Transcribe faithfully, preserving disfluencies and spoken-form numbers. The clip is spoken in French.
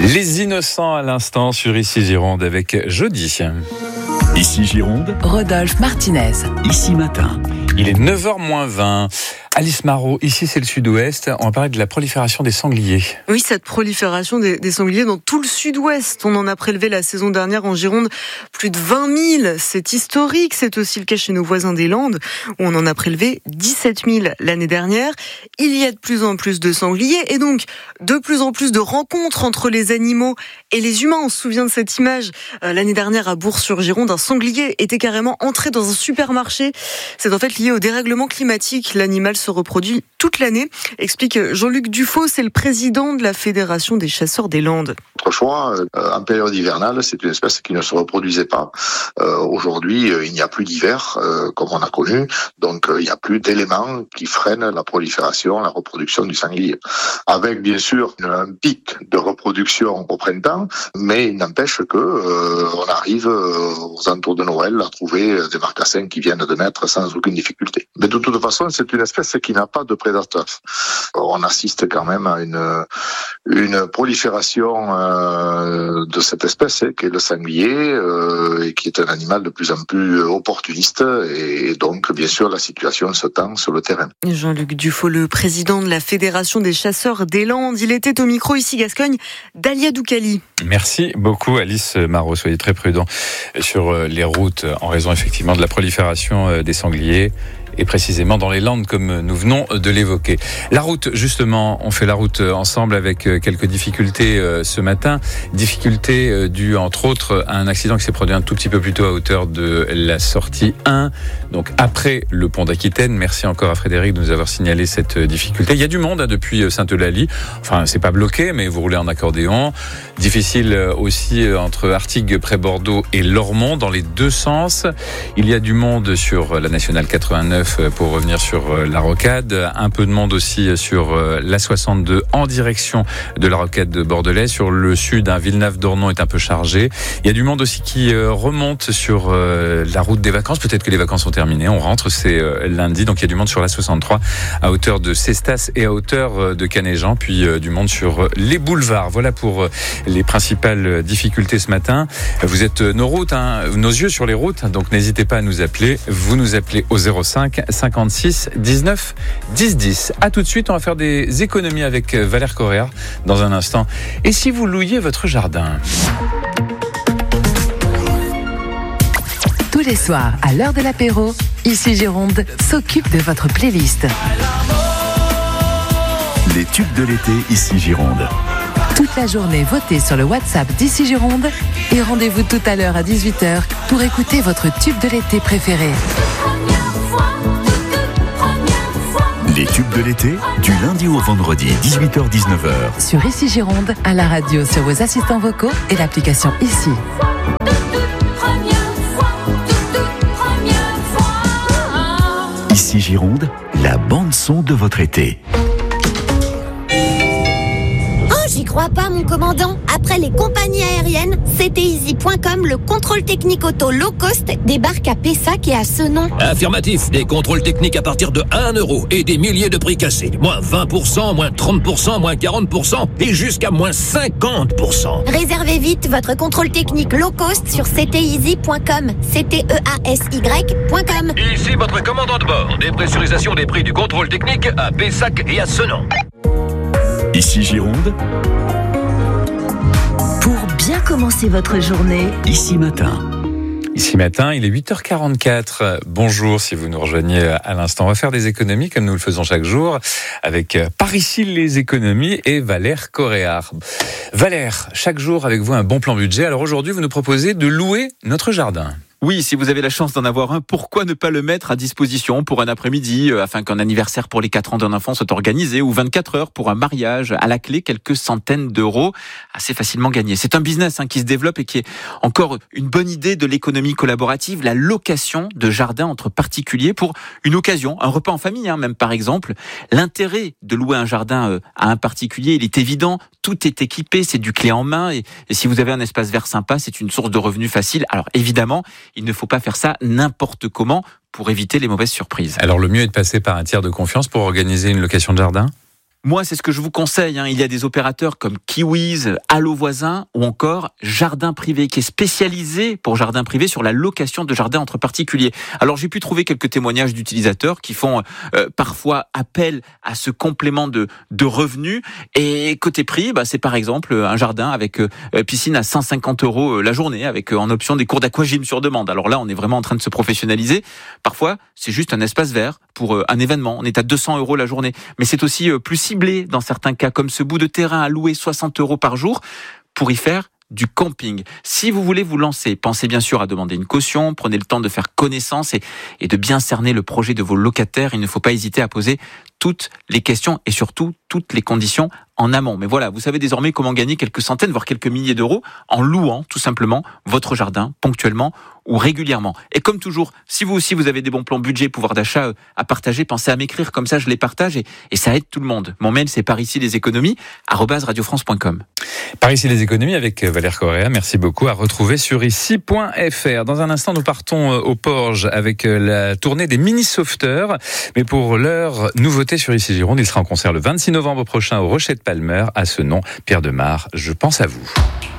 Les innocents à l'instant sur Ici Gironde avec Jody. Ici Gironde, Rodolphe Martinez. Ici Matin. Il est neuf heures moins vingt. Alice Marot, ici c'est le sud-ouest. On va parler de la prolifération des sangliers. Oui, cette prolifération des, des sangliers dans tout le sud-ouest. On en a prélevé la saison dernière en Gironde plus de vingt mille. C'est historique. C'est aussi le cas chez nos voisins des Landes où on en a prélevé dix-sept mille l'année dernière. Il y a de plus en plus de sangliers et donc de plus en plus de rencontres entre les animaux et les humains. On se souvient de cette image euh, l'année dernière à Bourg-sur-Gironde. Un sanglier était carrément entré dans un supermarché. C'est en fait lié au dérèglement climatique. L'animal se reproduit toute l'année, explique Jean-Luc Dufaux, c'est le président de la Fédération des chasseurs des Landes. Autrefois, euh, en période hivernale, c'est une espèce qui ne se reproduisait pas. Euh, aujourd'hui, euh, il n'y a plus d'hiver euh, comme on a connu, donc euh, il n'y a plus d'éléments qui freinent la prolifération, la reproduction du sanglier. Avec bien sûr un pic de reproduction au printemps, mais il n'empêche que euh, on arrive euh, aux alentours de Noël à trouver des marcassins qui viennent de naître sans aucune difficulté. Mais de toute façon, c'est une espèce qui n'a pas de prédateurs. On assiste quand même à une une prolifération euh, de cette espèce qui est le sanglier euh, et qui est un animal de plus en plus opportuniste et donc bien sûr la situation se tend sur le terrain. Jean-Luc Dufaux, le président de la Fédération des chasseurs des Landes, il était au micro ici Gascogne d'Alia Doukali. Merci beaucoup Alice Marot, soyez très prudents sur les routes en raison effectivement de la prolifération des sangliers. Et précisément dans les Landes, comme nous venons de l'évoquer. La route, justement, on fait la route ensemble avec quelques difficultés ce matin. Difficultés dues, entre autres, à un accident qui s'est produit un tout petit peu plus tôt à hauteur de la sortie un, donc après le pont d'Aquitaine. Merci encore à Frédéric de nous avoir signalé cette difficulté. Il y a du monde hein, depuis Sainte-Eulalie. Enfin, c'est pas bloqué, mais vous roulez en accordéon. Difficile aussi entre Artigues, près Bordeaux et Lormont, dans les deux sens. Il y a du monde sur la nationale quatre-vingt-neuf pour revenir sur la rocade. Un peu de monde aussi sur la soixante-deux en direction de la rocade de Bordelais. Sur le sud, hein, Villeneuve-d'Ornon est un peu chargé. Il y a du monde aussi qui remonte sur la route des vacances. Peut-être que les vacances sont terminées. On rentre, c'est lundi. Donc il y a du monde sur la soixante-trois à hauteur de Cestas et à hauteur de Canéjan. Puis du monde sur les boulevards. Voilà pour les principales difficultés ce matin. Vous êtes nos routes, hein, nos yeux sur les routes. Donc n'hésitez pas à nous appeler. Vous nous appelez au zéro cinq cinquante-six dix-neuf dix dix. À tout de suite, on va faire des économies avec Valère Correa dans un instant. Et si vous louiez votre jardin ? Tous les soirs, à l'heure de l'apéro, Ici Gironde s'occupe de votre playlist. Les tubes de l'été, Ici Gironde. Toute la journée, votez sur le WhatsApp d'Ici Gironde et rendez-vous tout à l'heure à dix-huit heures pour écouter votre tube de l'été préféré. Les tubes de l'été, du lundi au vendredi, dix-huit heures dix-neuf heures. Sur Ici Gironde, à la radio, sur vos assistants vocaux et l'application Ici. Ici Gironde, la bande-son de votre été. J'y crois pas, mon commandant. Après les compagnies aériennes, C T Easy point com, le contrôle technique auto low cost, débarque à Pessac et à Senon. Affirmatif, des contrôles techniques à partir de un euro et des milliers de prix cassés. Moins vingt pour cent, moins trente pour cent, moins quarante pour cent et jusqu'à moins cinquante pour cent. Réservez vite votre contrôle technique low cost sur C T Easy point com. C T E A S Y point com. Ici votre commandant de bord. Dépressurisation des prix du contrôle technique à Pessac et à Senon. Ici Gironde. Pour bien commencer votre journée, Ici Matin. Ici matin, il est huit heures quarante-quatre. Bonjour si vous nous rejoignez à l'instant. On va faire des économies comme nous le faisons chaque jour avec Par ici les économies et Valère Correa. Valère, chaque jour avec vous un bon plan budget. Alors aujourd'hui, vous nous proposez de louer notre jardin. Oui, si vous avez la chance d'en avoir un, pourquoi ne pas le mettre à disposition pour un après-midi, euh, afin qu'un anniversaire pour les quatre ans d'un enfant soit organisé, ou vingt-quatre heures pour un mariage, à la clé quelques centaines d'euros, assez facilement gagnés. C'est un business hein, qui se développe et qui est encore une bonne idée de l'économie collaborative, la location de jardins entre particuliers pour une occasion, un repas en famille hein, même par exemple. L'intérêt de louer un jardin euh, à un particulier, il est évident, tout est équipé, c'est du clé en main, et, et si vous avez un espace vert sympa, c'est une source de revenus facile. Alors évidemment, il ne faut pas faire ça n'importe comment pour éviter les mauvaises surprises. Alors le mieux est de passer par un tiers de confiance pour organiser une location de jardin ? Moi, c'est ce que je vous conseille. Hein. Il y a des opérateurs comme Kiwiz, Allo Voisin ou encore Jardin Privé, qui est spécialisé pour jardin privé sur la location de jardins entre particuliers. Alors, j'ai pu trouver quelques témoignages d'utilisateurs qui font euh, parfois appel à ce complément de, de revenus. Et côté prix, bah, c'est par exemple un jardin avec euh, piscine à cent cinquante euros la journée, avec euh, en option des cours d'aquagym sur demande. Alors là, on est vraiment en train de se professionnaliser. Parfois, c'est juste un espace vert pour euh, un événement. On est à deux cents euros la journée. Mais c'est aussi euh, plus ciblé dans certains cas, comme ce bout de terrain à louer soixante euros par jour pour y faire du camping. Si vous voulez vous lancer, pensez bien sûr à demander une caution, prenez le temps de faire connaissance et, et de bien cerner le projet de vos locataires. Il ne faut pas hésiter à poser toutes les questions et surtout toutes les conditions en amont. Mais voilà, vous savez désormais comment gagner quelques centaines, voire quelques milliers d'euros en louant tout simplement votre jardin ponctuellement ou régulièrement. Et comme toujours, si vous aussi vous avez des bons plans budget, pouvoir d'achat à partager, pensez à m'écrire, comme ça je les partage et, et ça aide tout le monde. Mon mail c'est par ici les économies arobase radio france point com. Par ici les économies avec Valère Correa, merci beaucoup, à retrouver sur ici point f r. Dans un instant, nous partons au Porge avec la tournée des mini-sauveteurs. Mais pour l'heure, nouveauté sur Ici Gironde, il sera en concert le vingt-six novembre prochain au Rocher de Palmer. À ce nom, Pierre Demar, je pense à vous.